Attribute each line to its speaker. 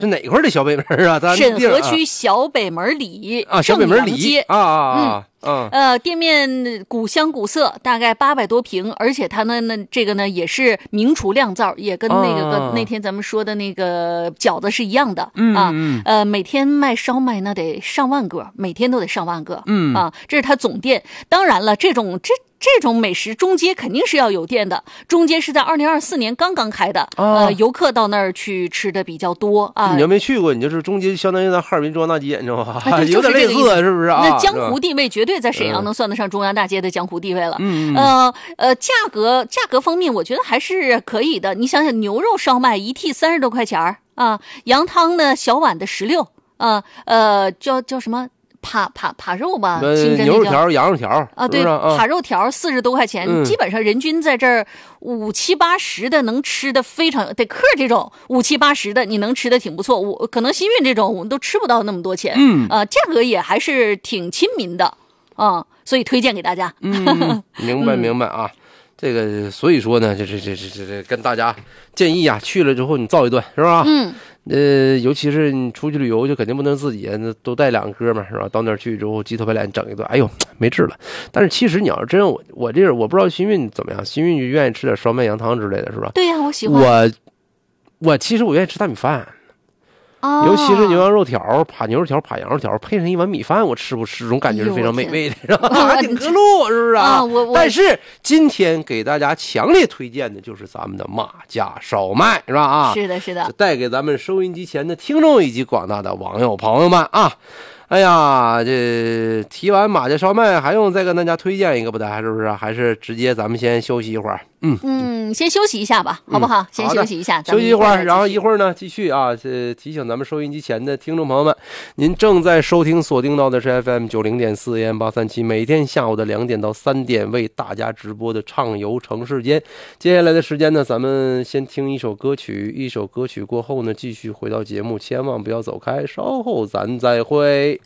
Speaker 1: 是哪块的小北门啊？
Speaker 2: 沈河区小北门里
Speaker 1: 啊，小北门里
Speaker 2: 街店面古香古色，大概800多平，而且它呢这个呢也是明厨亮灶，也跟那天咱们说的那个饺子是一样的每天卖烧麦那得上万个，每天都得上万个这是它总店。当然了，这种美食中街肯定是要有店的，中街是在2024年刚刚开的游客到那儿去吃的比较多啊。
Speaker 1: 你要没去过，你就是中街相当于咱哈尔滨中央大街，你知道吗？
Speaker 2: 有
Speaker 1: 点类似，是不是啊？
Speaker 2: 那江湖地位绝对在沈阳能算得上中央大街的江湖地位了。价格方面我觉得还是可以的。你想想，牛肉烧麦一屉30多块钱啊，羊汤呢小碗的16叫什么？扒肉吧，
Speaker 1: 牛肉条、羊肉条
Speaker 2: 啊，对，扒肉条40多块钱，基本上人均在这儿5、7、80的能吃的非常得客这种5、7、80的你能吃的挺不错。我可能新运这种我们都吃不到那么多钱，价格也还是挺亲民的所以推荐给大家。
Speaker 1: 明白啊。这个所以说呢，这跟大家建议啊，去了之后你造一顿是吧？尤其是你出去旅游，就肯定不能自己都带2个哥们儿是吧？到那儿去之后鸡头白脸整一顿，哎呦没治了。但是其实你要是真我这我不知道新运怎么样，新运就愿意吃点烧麦羊汤之类的是吧？
Speaker 2: 对呀，我喜欢。
Speaker 1: 其实我愿意吃大米饭。尤其是牛羊肉条、扒牛肉条、扒羊肉条，配上一碗米饭，我吃这种感觉是非常美味的，是吧？还挺合路，是不是啊？但是今天给大家强烈推荐的就是咱们的马家烧麦，是吧？
Speaker 2: 是的，
Speaker 1: 带给咱们收音机前的听众以及广大的网友朋友们啊！哎呀，这提完马家烧麦，还用再跟大家推荐一个不得，是不是？还是直接咱们先休息一会儿？
Speaker 2: 先休息一下吧，好不好？先休息一下，
Speaker 1: 休息一会儿，然后一会儿呢继续啊。提醒咱们收音机前的听众朋友们，您正在收听锁定到的是 FM 90.4 AM 837，每天下午的2点到3点为大家直播的畅游城市间。接下来的时间呢，咱们先听一首歌曲，一首歌曲过后呢，继续回到节目，千万不要走开，稍后咱再会。